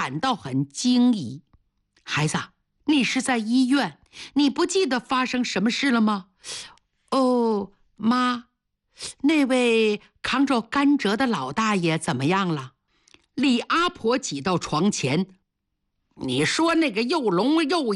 感到很惊疑。孩子，你是在医院，你不记得发生什么事了吗？哦，妈，那位扛着甘蔗的老大爷怎么样了？李阿婆挤到床前，你说那个又聋又